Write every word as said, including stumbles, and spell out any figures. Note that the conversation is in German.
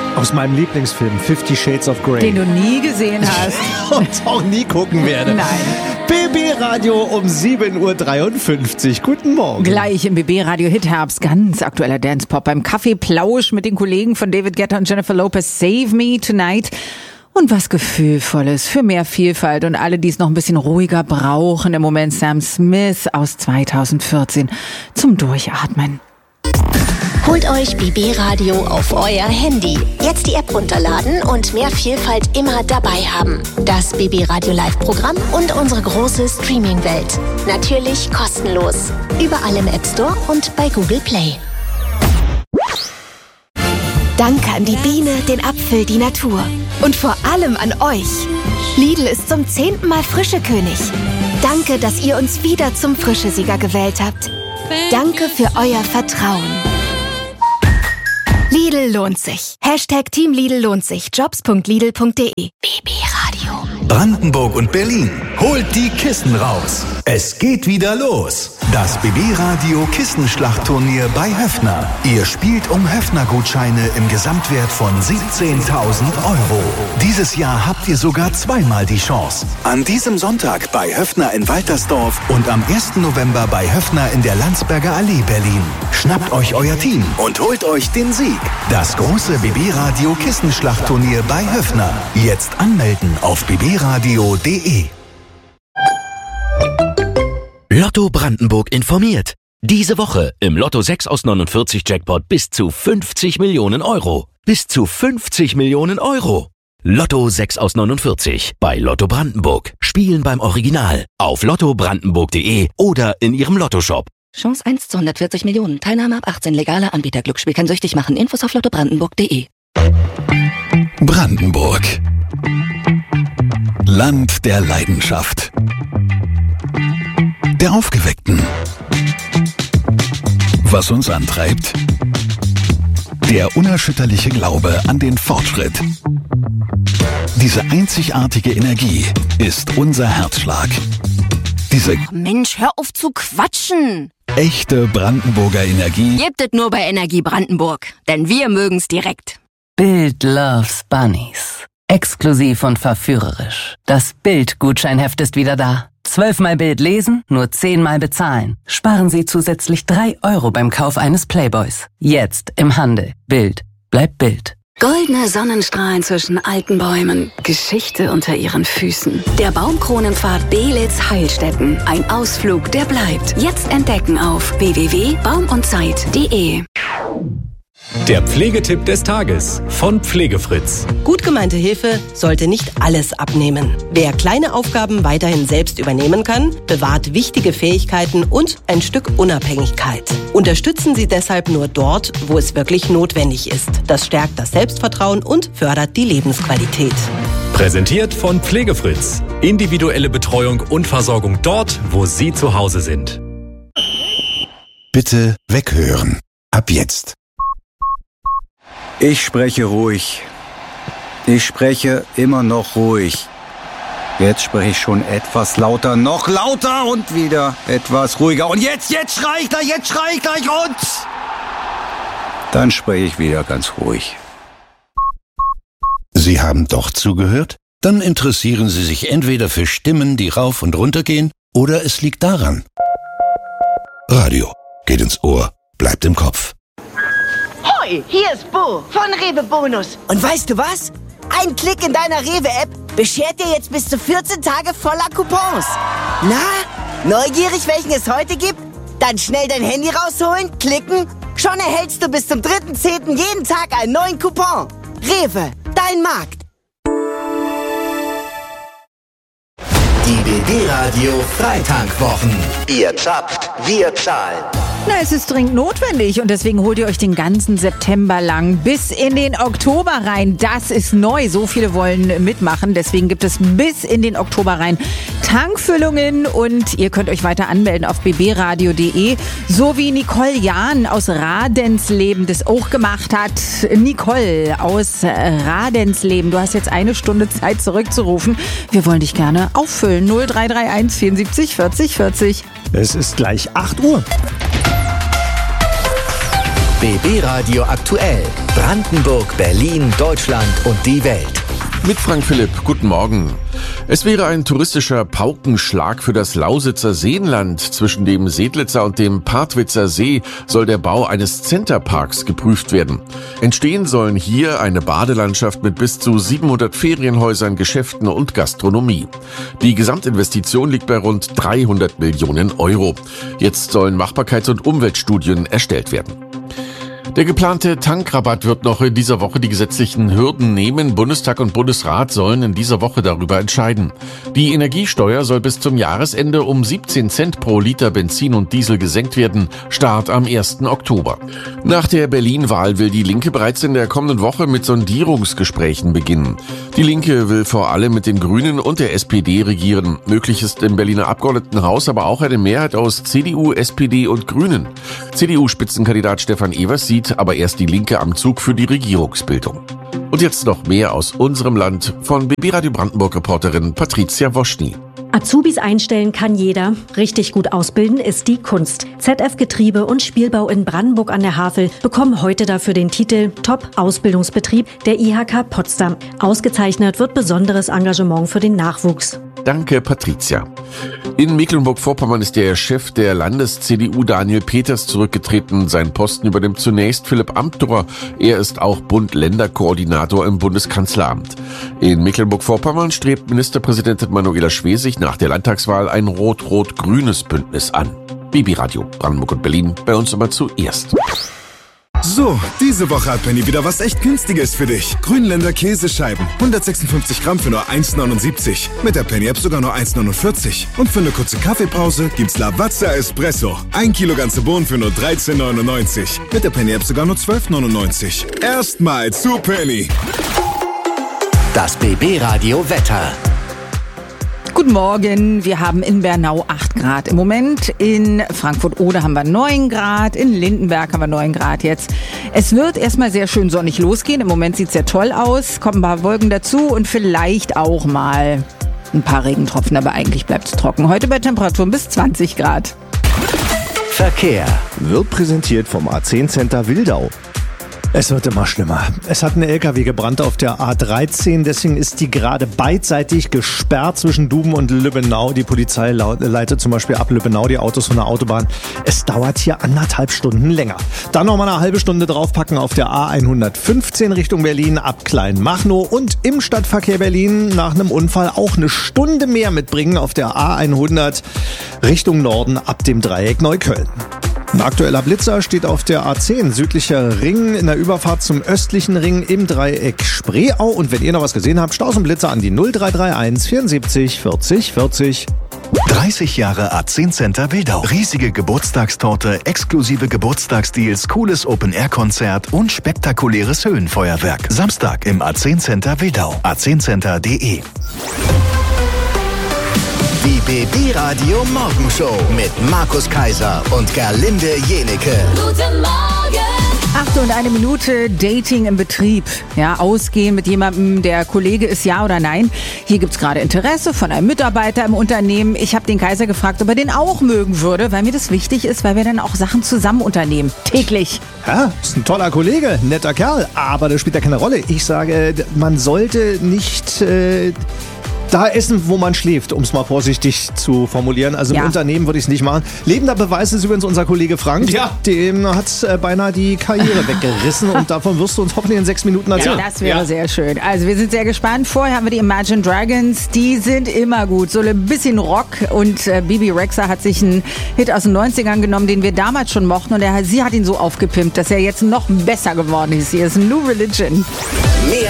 Aus meinem Lieblingsfilm Fifty Shades of Grey. Den du nie gesehen hast. Und auch nie gucken werde. Nein. B B-Radio um sieben Uhr dreiundfünfzig. Guten Morgen. Gleich im B B-Radio Hit-Herbst. Ganz aktueller Dance-Pop beim Kaffeeplausch mit den Kollegen von David Guetta und Jennifer Lopez. Save Me Tonight. Und was Gefühlvolles für mehr Vielfalt und alle, die es noch ein bisschen ruhiger brauchen. Im Moment Sam Smith aus zweitausendvierzehn zum Durchatmen. Holt euch B B-Radio auf euer Handy. Jetzt die App runterladen und mehr Vielfalt immer dabei haben. Das B B-Radio Live-Programm und unsere große Streaming-Welt. Natürlich kostenlos. Überall im App Store und bei Google Play. Danke an die Biene, den Apfel, die Natur. Und vor allem an euch. Lidl ist zum zehnten Mal Frischekönig. Danke, dass ihr uns wieder zum Frischesieger gewählt habt. Danke für euer Vertrauen. Lidl lohnt sich. Hashtag Team Lidl lohnt sich. Jobs punkt lidl punkt de. B B-Radio. Brandenburg und Berlin. Holt die Kissen raus. Es geht wieder los. Das B B-Radio Kissenschlachtturnier bei Höffner. Ihr spielt um Höffner-Gutscheine im Gesamtwert von siebzehntausend Euro. Dieses Jahr habt ihr sogar zweimal die Chance. An diesem Sonntag bei Höffner in Waltersdorf und am ersten November bei Höffner in der Landsberger Allee Berlin. Schnappt euch euer Team und holt euch den Sieg. Das große B B-Radio Kissenschlachtturnier bei Höffner. Jetzt anmelden auf b b radio punkt de. Lotto Brandenburg informiert. Diese Woche im Lotto sechs aus neunundvierzig Jackpot bis zu fünfzig Millionen Euro. Bis zu fünfzig Millionen Euro. Lotto sechs aus neunundvierzig bei Lotto Brandenburg. Spielen beim Original. Auf lotto brandenburg punkt de oder in ihrem Lottoshop. Chance eins zu hundertvierzig Millionen. Teilnahme ab achtzehn. Legaler Anbieter. Glücksspiel kann süchtig machen. Infos auf lotto brandenburg punkt de. Brandenburg. Land der Leidenschaft. Der Aufgeweckten. Was uns antreibt? Der unerschütterliche Glaube an den Fortschritt. Diese einzigartige Energie ist unser Herzschlag. Diese Mensch, hör auf zu quatschen! echte Brandenburger Energie Gebt es nur bei Energie Brandenburg, denn wir mögen's direkt. Bild loves Bunnies. Exklusiv und verführerisch. Das Bild-Gutscheinheft ist wieder da. Zwölfmal Bild lesen, nur zehnmal bezahlen. Sparen Sie zusätzlich drei Euro beim Kauf eines Playboys. Jetzt im Handel. Bild. Bleibt Bild. Goldene Sonnenstrahlen zwischen alten Bäumen. Geschichte unter ihren Füßen. Der Baumkronenpfad Beelitz-Heilstätten. Ein Ausflug, der bleibt. Jetzt entdecken auf w w w punkt baum und zeit punkt de. Der Pflegetipp des Tages von Pflegefritz. Gut gemeinte Hilfe sollte nicht alles abnehmen. Wer kleine Aufgaben weiterhin selbst übernehmen kann, bewahrt wichtige Fähigkeiten und ein Stück Unabhängigkeit. Unterstützen Sie deshalb nur dort, wo es wirklich notwendig ist. Das stärkt das Selbstvertrauen und fördert die Lebensqualität. Präsentiert von Pflegefritz. Individuelle Betreuung und Versorgung dort, wo Sie zu Hause sind. Bitte weghören. Ab jetzt. Ich spreche ruhig. Ich spreche immer noch ruhig. Jetzt spreche ich schon etwas lauter, noch lauter und wieder etwas ruhiger. Und jetzt, jetzt schrei ich gleich, jetzt schrei ich gleich und... Dann spreche ich wieder ganz ruhig. Sie haben doch zugehört? Dann interessieren Sie sich entweder für Stimmen, die rauf und runter gehen, oder es liegt daran. Radio geht ins Ohr, bleibt im Kopf. Hoi, hier ist Bo von Rewe Bonus. Und weißt du was? Ein Klick in deiner Rewe-App beschert dir jetzt bis zu vierzehn Tage voller Coupons. Na, neugierig, welchen es heute gibt? Dann schnell dein Handy rausholen, klicken. Schon erhältst du bis zum dritten zehnten jeden Tag einen neuen Coupon. Rewe, dein Markt. Die B B-Radio Freitankwochen. Ihr zapft, wir zahlen. Na, es ist dringend notwendig und deswegen holt ihr euch den ganzen September lang bis in den Oktober rein. Das ist neu. So viele wollen mitmachen. Deswegen gibt es bis in den Oktober rein Tankfüllungen und ihr könnt euch weiter anmelden auf b b radio punkt de. So wie Nicole Jahn aus Radensleben das auch gemacht hat. Nicole aus Radensleben, du hast jetzt eine Stunde Zeit zurückzurufen. Wir wollen dich gerne auffüllen. null drei drei eins vierundsiebzig vierzig vierzig. Es ist gleich acht Uhr. B B Radio aktuell. Brandenburg, Berlin, Deutschland und die Welt. Mit Frank Philipp, guten Morgen. Es wäre ein touristischer Paukenschlag für das Lausitzer Seenland. Zwischen dem Sedlitzer und dem Partwitzer See soll der Bau eines Centerparks geprüft werden. Entstehen sollen hier eine Badelandschaft mit bis zu siebenhundert Ferienhäusern, Geschäften und Gastronomie. Die Gesamtinvestition liegt bei rund dreihundert Millionen Euro. Jetzt sollen Machbarkeits- und Umweltstudien erstellt werden. Der geplante Tankrabatt wird noch in dieser Woche die gesetzlichen Hürden nehmen. Bundestag und Bundesrat sollen in dieser Woche darüber entscheiden. Die Energiesteuer soll bis zum Jahresende um siebzehn Cent pro Liter Benzin und Diesel gesenkt werden. Start am ersten Oktober. Nach der Berlin-Wahl will die Linke bereits in der kommenden Woche mit Sondierungsgesprächen beginnen. Die Linke will vor allem mit den Grünen und der S P D regieren. Möglich ist im Berliner Abgeordnetenhaus aber auch eine Mehrheit aus C D U, S P D und Grünen. C D U-Spitzenkandidat Stefan Evers sieht aber erst die Linke am Zug für die Regierungsbildung. Und jetzt noch mehr aus unserem Land von B B Radio Brandenburg-Reporterin Patricia Woschny. Azubis einstellen kann jeder. Richtig gut ausbilden ist die Kunst. Z F Getriebe und Spielbau in Brandenburg an der Havel bekommen heute dafür den Titel Top-Ausbildungsbetrieb der I H K Potsdam. Ausgezeichnet wird besonderes Engagement für den Nachwuchs. Danke, Patricia. In Mecklenburg-Vorpommern ist der Chef der Landes-C D U Daniel Peters zurückgetreten. Seinen Posten übernimmt zunächst Philipp Amthor. Er ist auch Bund-Länder-Koordinator im Bundeskanzleramt. In Mecklenburg-Vorpommern strebt Ministerpräsidentin Manuela Schwesig nach der Landtagswahl ein rot-rot-grünes Bündnis an. B B Radio Brandenburg und Berlin, bei uns immer zuerst. So, diese Woche hat Penny wieder was echt Günstiges für dich. Grünländer Käsescheiben. hundertsechsundfünfzig Gramm für nur eins neunundsiebzig. Mit der Penny-App sogar nur eins neunundvierzig. Und für eine kurze Kaffeepause gibt's Lavazza Espresso. Ein Kilo ganze Bohnen für nur dreizehn neunundneunzig. Mit der Penny-App sogar nur zwölf neunundneunzig. Erstmal zu Penny. Das B B Radio Wetter. Guten Morgen, wir haben in Bernau acht Grad im Moment, in Frankfurt-Oder haben wir neun Grad, in Lindenberg haben wir neun Grad jetzt. Es wird erstmal sehr schön sonnig losgehen, im Moment sieht es sehr toll aus, kommen ein paar Wolken dazu und vielleicht auch mal ein paar Regentropfen, aber eigentlich bleibt es trocken. Heute bei Temperaturen bis zwanzig Grad. Verkehr wird präsentiert vom A zehn Center Wildau. Es wird immer schlimmer. Es hat ein L K W gebrannt auf der A dreizehn, deswegen ist die gerade beidseitig gesperrt zwischen Duben und Lübbenau. Die Polizei leitet zum Beispiel ab Lübbenau die Autos von der Autobahn. Es dauert hier anderthalb Stunden länger. Dann noch mal eine halbe Stunde draufpacken auf der A hundertfünfzehn Richtung Berlin ab Kleinmachnow und im Stadtverkehr Berlin nach einem Unfall auch eine Stunde mehr mitbringen auf der A hundert Richtung Norden ab dem Dreieck Neukölln. Ein aktueller Blitzer steht auf der A zehn, südlicher Ring, in der Überfahrt zum östlichen Ring im Dreieck Spreeau. Und wenn ihr noch was gesehen habt, Staus und Blitzer an die null drei drei eins vierundsiebzig vierzig vierzig. dreißig Jahre A zehn Center Wildau. Riesige Geburtstagstorte, exklusive Geburtstagsdeals, cooles Open-Air-Konzert und spektakuläres Höhenfeuerwerk. Samstag im A zehn Center Wildau. a zehn center punkt de. Die B B Radio Morgenshow mit Markus Kaiser und Gerlinde Jenecke. Guten Morgen! Achte und eine Minute Dating im Betrieb. Ja, ausgehen mit jemandem, der Kollege ist, ja oder nein. Hier gibt's gerade Interesse von einem Mitarbeiter im Unternehmen. Ich habe den Kaiser gefragt, ob er den auch mögen würde, weil mir das wichtig ist, weil wir dann auch Sachen zusammen unternehmen. Täglich. Ja, ist ein toller Kollege, netter Kerl, aber das spielt ja keine Rolle. Ich sage, man sollte nicht... Äh Da essen, wo man schläft, um es mal vorsichtig zu formulieren. Also im Ja. Unternehmen würde ich es nicht machen. Lebender Beweis ist übrigens unser Kollege Frank. Ja. Dem hat äh, beinahe die Karriere weggerissen und davon wirst du uns hoffentlich in sechs Minuten erzählen. Ja, das wäre sehr schön. Also wir sind sehr gespannt. Vorher haben wir die Imagine Dragons. Die sind immer gut. So ein bisschen Rock. Und äh, Bibi Rexha hat sich einen Hit aus den neunzigern genommen, den wir damals schon mochten. Und er, sie hat ihn so aufgepimpt, dass er jetzt noch besser geworden ist. Hier ist New Religion. Mehr